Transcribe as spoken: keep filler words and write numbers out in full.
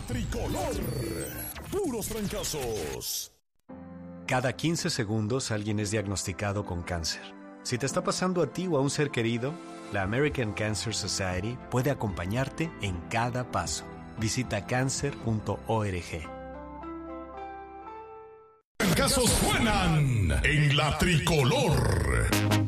Tricolor. Puros trancazos. Cada quince segundos alguien es diagnosticado con cáncer. Si te está pasando a ti o a un ser querido, la American Cancer Society puede acompañarte en cada paso. Visita cancer punto org. Trancazos suenan en la Tricolor.